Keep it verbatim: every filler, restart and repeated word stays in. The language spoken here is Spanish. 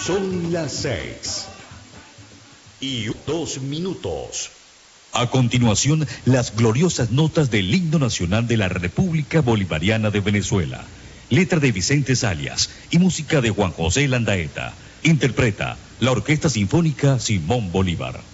Son las seis y dos minutos. A continuación, las gloriosas notas del himno nacional de la República Bolivariana de Venezuela. Letra de Vicente Salias y música de Juan José Landaeta. Interpreta la Orquesta Sinfónica Simón Bolívar.